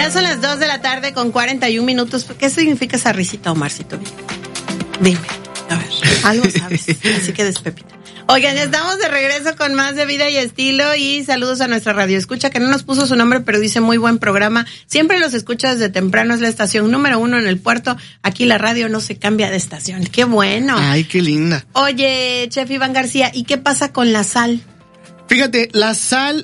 Ya son las 2:41 p.m. ¿Qué significa esa risita, Omarcito? Dime, a ver, algo sabes, así que despepita. Oigan, ya estamos de regreso con más de Vida y Estilo y saludos a nuestra radio escucha que no nos puso su nombre, pero dice muy buen programa. Siempre los escucha desde temprano, es la estación número 1 en el puerto. Aquí la radio no se cambia de estación. ¡Qué bueno! Ay, qué linda. Oye, Chef Iván García, ¿y qué pasa con la sal? Fíjate, la sal,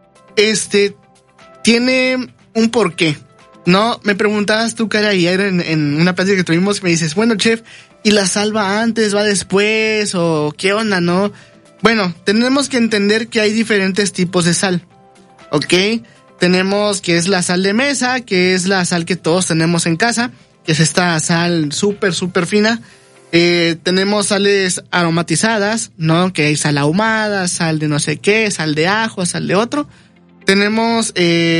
tiene un porqué, ¿no? Me preguntabas tú, cara, ayer en una plática que tuvimos, me dices, bueno, chef, ¿y la sal va antes, va después, o qué onda, no? Bueno, tenemos que entender que hay diferentes tipos de sal, ¿ok? Tenemos que es la sal de mesa, que es la sal que todos tenemos en casa, que es esta sal súper fina. Tenemos sales aromatizadas, ¿no? Que hay sal ahumada, sal de no sé qué, sal de ajo, sal de otro. Tenemos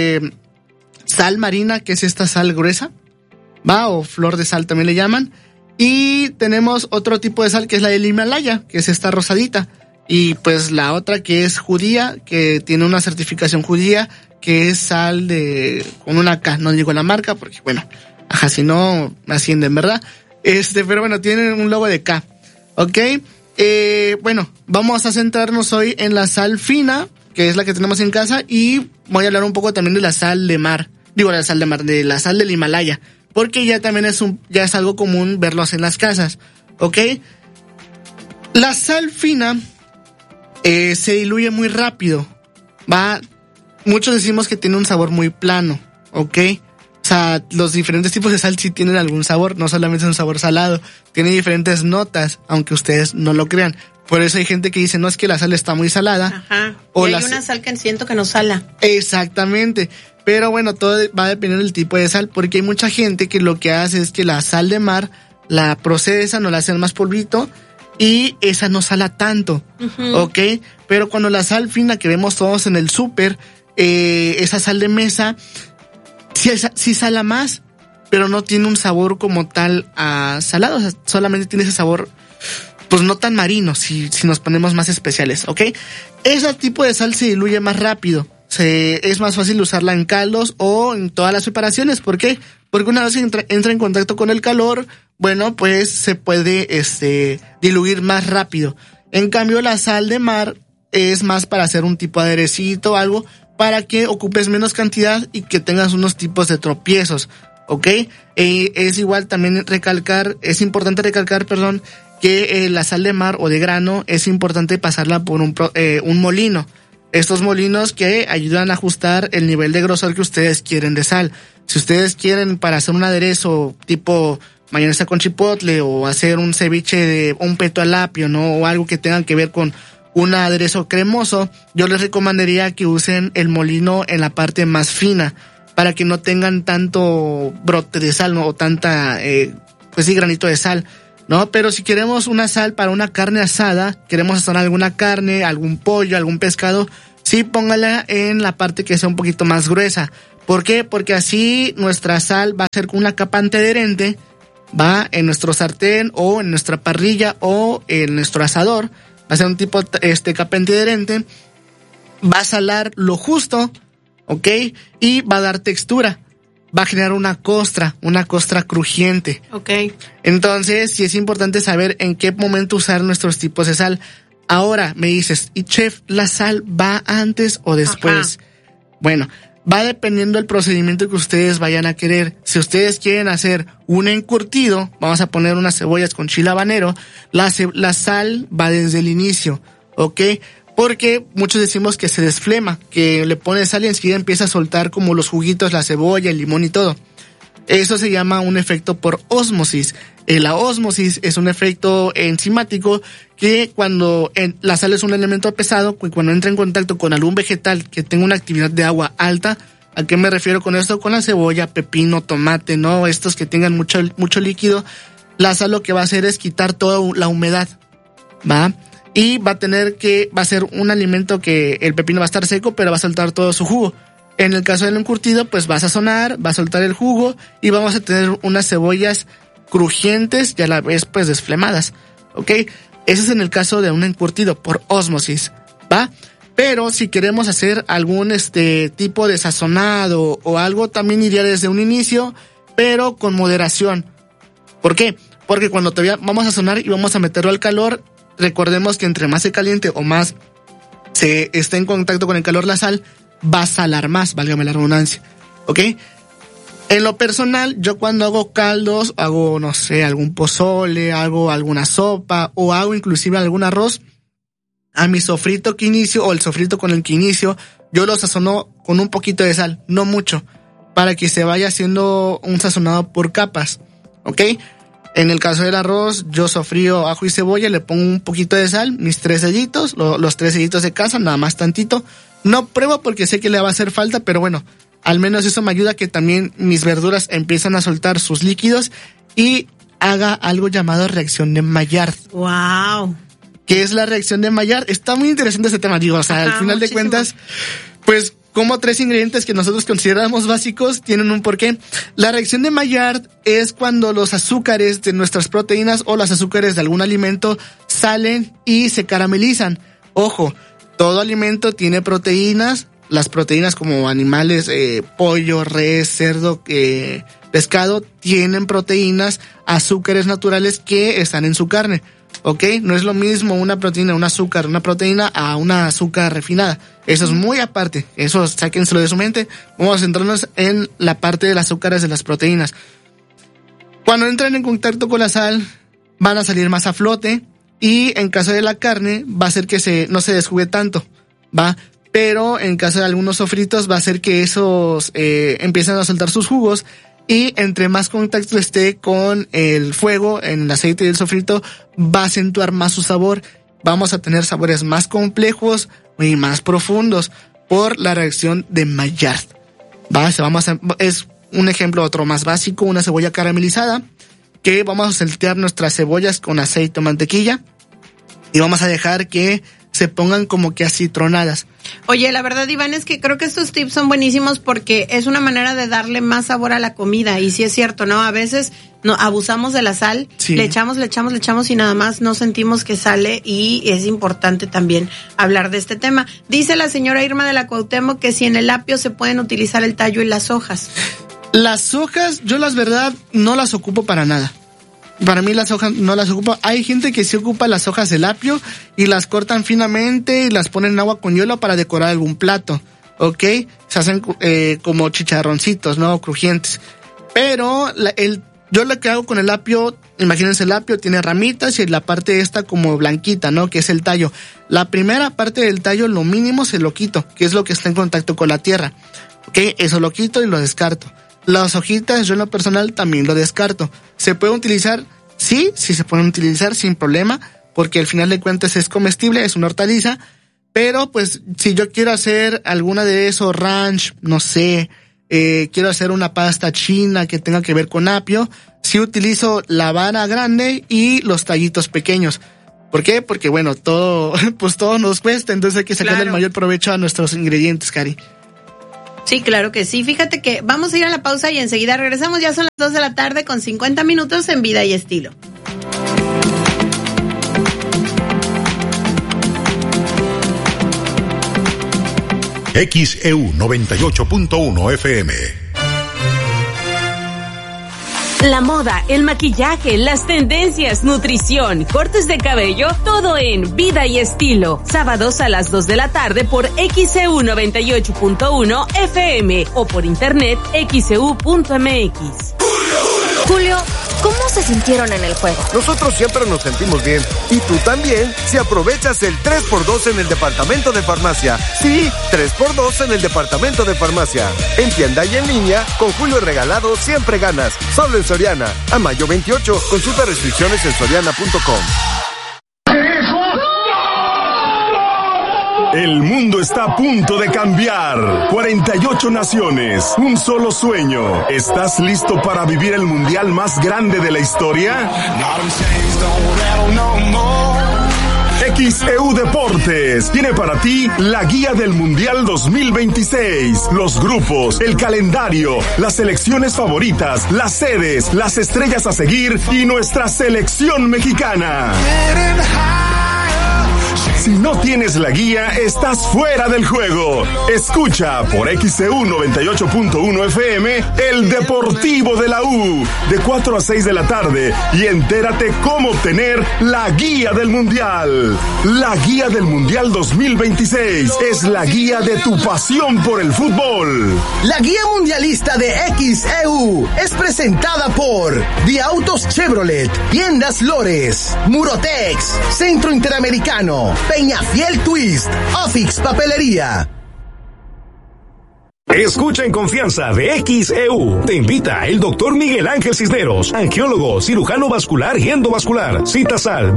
sal marina, que es esta sal gruesa, ¿va? O flor de sal también le llaman. Y tenemos otro tipo de sal que es la del Himalaya, que es esta rosadita. Y pues la otra que es judía, que tiene una certificación judía, que es sal con una K, no digo la marca, porque bueno, ajá, si no me ascienden, ¿verdad? Pero bueno, tienen un logo de K, ¿ok? Bueno, vamos a centrarnos hoy en la sal fina, que es la que tenemos en casa, y voy a hablar un poco también de la sal de mar, de la sal del Himalaya, porque ya también ya es algo común verlos en las casas, ¿ok? La sal fina se diluye muy rápido, muchos decimos que tiene un sabor muy plano, ¿ok? O sea, los diferentes tipos de sal sí tienen algún sabor, no solamente es un sabor salado, tiene diferentes notas, aunque ustedes no lo crean. Por eso hay gente que dice, no, es que la sal está muy salada. Ajá, o hay una sal que siento que no sala. Exactamente, pero bueno, todo va a depender del tipo de sal, porque hay mucha gente que lo que hace es que la sal de mar la procesan o la hacen más polvito, y esa no sala tanto, ¿ok? Pero cuando la sal fina que vemos todos en el súper, esa sal de mesa, sí sala más, pero no tiene un sabor como tal a salado, o sea, solamente tiene ese sabor, pues no tan marino, si nos ponemos más especiales, ¿ok? Ese tipo de sal se diluye más rápido, es más fácil usarla en caldos o en todas las preparaciones. ¿Por qué? Porque una vez que entra en contacto con el calor, bueno, pues se puede diluir más rápido. En cambio, la sal de mar es más para hacer un tipo de aderecito o algo, para que ocupes menos cantidad y que tengas unos tipos de tropiezos, ¿ok? Es igual también es importante recalcar, que la sal de mar o de grano es importante pasarla por un molino. Estos molinos que ayudan a ajustar el nivel de grosor que ustedes quieren de sal. Si ustedes quieren para hacer un aderezo tipo mayonesa con chipotle o hacer un ceviche de un peto al apio, ¿no? O algo que tenga que ver con un aderezo cremoso, yo les recomendaría que usen el molino en la parte más fina para que no tengan tanto brote de sal, ¿no? O tanta, granito de sal, ¿no? Pero si queremos una sal para una carne asada, queremos asar alguna carne, algún pollo, algún pescado, sí póngala en la parte que sea un poquito más gruesa. ¿Por qué? Porque así nuestra sal va a ser con una capa antiadherente, va en nuestro sartén o en nuestra parrilla o en nuestro asador, va a ser un tipo capa antiadherente, va a salar lo justo, ¿ok? Y va a dar textura, va a generar una costra crujiente. Ok. Entonces, sí es importante saber en qué momento usar nuestros tipos de sal. Ahora, me dices, ¿y chef, la sal va antes o después? Ajá. Bueno, va dependiendo del procedimiento que ustedes vayan a querer. Si ustedes quieren hacer un encurtido, vamos a poner unas cebollas con chile habanero, la sal va desde el inicio, ¿ok? Porque muchos decimos que se desflema, que le pones sal y enseguida empieza a soltar como los juguitos, la cebolla, el limón y todo. Eso se llama un efecto por ósmosis. La ósmosis es un efecto enzimático que cuando la sal es un elemento pesado, cuando entra en contacto con algún vegetal que tenga una actividad de agua alta, ¿a qué me refiero con esto? Con la cebolla, pepino, tomate, ¿no? Estos que tengan mucho líquido, la sal lo que va a hacer es quitar toda la humedad, ¿va? Y va a ser un alimento que el pepino va a estar seco, pero va a soltar todo su jugo. En el caso del encurtido, pues va a sazonar, va a soltar el jugo y vamos a tener unas cebollas crujientes y a la vez pues desflemadas, ¿ok? Ese es en el caso de un encurtido por ósmosis, ¿va? Pero si queremos hacer algún tipo de sazonado o algo, también iría desde un inicio, pero con moderación. ¿Por qué? Porque cuando todavía vamos a sazonar y vamos a meterlo al calor, recordemos que entre más se caliente o más se esté en contacto con el calor la sal, va a salar más, válgame la redundancia. ¿Ok? En lo personal, yo cuando hago caldos, hago, no sé, algún pozole, hago alguna sopa o hago inclusive algún arroz, a mi sofrito que inicio o el sofrito con el que inicio, yo lo sazono con un poquito de sal, no mucho, para que se vaya haciendo un sazonado por capas, ¿ok? En el caso del arroz, yo sofrío ajo y cebolla, le pongo un poquito de sal, mis 3 sellitos, los 3 sellitos de casa, nada más tantito. No pruebo porque sé que le va a hacer falta, pero bueno, al menos eso me ayuda a que también mis verduras empiezan a soltar sus líquidos y haga algo llamado reacción de Maillard. ¡Wow! ¿Qué es la reacción de Maillard? Está muy interesante ese tema, digo, o sea, al final de cuentas, pues como 3 ingredientes que nosotros consideramos básicos tienen un porqué. La reacción de Maillard es cuando los azúcares de nuestras proteínas o los azúcares de algún alimento salen y se caramelizan. Ojo, todo alimento tiene proteínas, las proteínas como animales, pollo, res, cerdo, pescado, tienen proteínas, azúcares naturales que están en su carne. ¿Ok? No es lo mismo una proteína, un azúcar, una proteína a una azúcar refinada. Eso es muy aparte. Eso sáquenselo de su mente. Vamos a centrarnos en la parte de las azúcares de las proteínas. Cuando entran en contacto con la sal, van a salir más a flote. Y en caso de la carne, va a hacer que no se desjugue tanto. ¿Va? Pero en caso de algunos sofritos, va a hacer que esos empiecen a soltar sus jugos. Y entre más contacto esté con el fuego, en el aceite y el sofrito, va a acentuar más su sabor. Vamos a tener sabores más complejos y más profundos por la reacción de Maillard. Es un ejemplo otro más básico, una cebolla caramelizada, que vamos a saltear nuestras cebollas con aceite o mantequilla y vamos a dejar que se pongan como que acitronadas. Oye, la verdad, Iván, es que creo que estos tips son buenísimos porque es una manera de darle más sabor a la comida. Y sí es cierto, ¿no? A veces no abusamos de la sal, sí. le echamos y nada más no sentimos que sale, y es importante también hablar de este tema. Dice la señora Irma de la Cuauhtémoc que si en el apio se pueden utilizar el tallo y las hojas. Las hojas, yo las verdad no las ocupo para nada. Para mí las hojas no las ocupo. Hay gente que sí ocupa las hojas del apio y las cortan finamente y las ponen en agua con hielo para decorar algún plato, ¿ok? Se hacen como chicharroncitos, ¿no? Crujientes. Pero yo lo que hago con el apio, imagínense, el apio tiene ramitas y la parte esta como blanquita, ¿no? Que es el tallo. La primera parte del tallo, lo mínimo se lo quito, que es lo que está en contacto con la tierra, ¿ok? Eso lo quito y lo descarto. Las hojitas, yo en lo personal también lo descarto. ¿Se puede utilizar? Sí se pueden utilizar sin problema, porque al final de cuentas es comestible, es una hortaliza, pero pues si yo quiero hacer alguna de esos ranch, no sé, quiero hacer una pasta china que tenga que ver con apio, sí utilizo la vara grande y los tallitos pequeños. ¿Por qué? Porque bueno, todo nos cuesta, entonces hay que sacarle el mayor provecho a nuestros ingredientes, Cari. Sí, claro que sí. Fíjate que vamos a ir a la pausa y enseguida regresamos. Ya son las 2 de la tarde con 50 minutos en Vida y Estilo. XEU 98.1 FM. La moda, el maquillaje, las tendencias, nutrición, cortes de cabello, todo en Vida y Estilo. Sábados a las 2 de la tarde por XEU 98.1 FM o por internet xeu.mx. Julio, ¿cómo se sintieron en el juego? Nosotros siempre nos sentimos bien. Y tú también, si aprovechas el 3x2 en el departamento de farmacia. Sí, 3x2 en el departamento de farmacia. En tienda y en línea, con Julio regalado siempre ganas. Solo en Soriana. A mayo 28, consulta restricciones en soriana.com. El mundo está a punto de cambiar. 48 naciones, un solo sueño. ¿Estás listo para vivir el mundial más grande de la historia? XEU Deportes tiene para ti la guía del Mundial 2026, los grupos, el calendario, las selecciones favoritas, las sedes, las estrellas a seguir y nuestra selección mexicana. Si no tienes la guía, estás fuera del juego. Escucha por XCU 98.1 FM el Deportivo de la U de 4 a 6 de la tarde y entérate cómo obtener la guía del Mundial. La guía del Mundial 2026 es la guía de tu pasión por el fútbol. La guía mundialista de XEU es presentada por The Autos Chevrolet, Tiendas Lores, Murotex, Centro Interamericano, Peñafiel Twist, Ofix Papelería. Escucha en confianza de XEU. Te invita el doctor Miguel Ángel Cisneros, angiólogo, cirujano vascular y endovascular. Citas al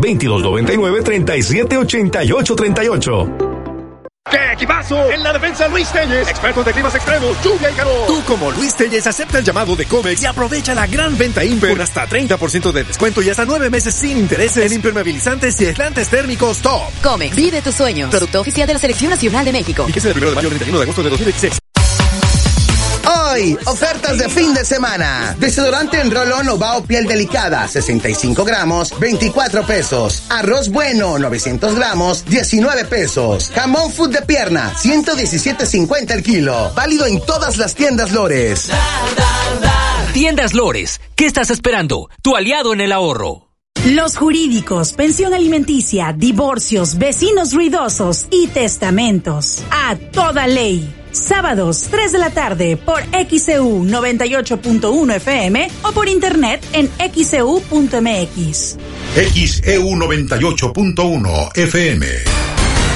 2299-378838. ¡Qué equipazo! En la defensa, Luis Telles, expertos de climas extremos, lluvia y calor. Tú, como Luis Telles, acepta el llamado de Comex y aprovecha la gran venta Imper con hasta 30% de descuento y hasta 9 meses sin intereses en impermeabilizantes y aislantes térmicos Top. Comex, vive tus sueños. Producto oficial de la Selección Nacional de México. Fíjese del 1 de mayo al 31 de agosto de 2016. Hoy, ofertas de fin de semana. Desodorante en rolón o Bao piel delicada, 65 gramos, 24 pesos. Arroz bueno, 900 gramos, 19 pesos. Jamón food de pierna, 117.50 el kilo. Válido en todas las tiendas Lores. Tiendas Lores, ¿qué estás esperando? Tu aliado en el ahorro. Los jurídicos, pensión alimenticia, divorcios, vecinos ruidosos y testamentos. A toda ley. Sábados, 3 de la tarde por XEU 98.1 FM o por internet en xeu.mx. XEU 98.1 FM.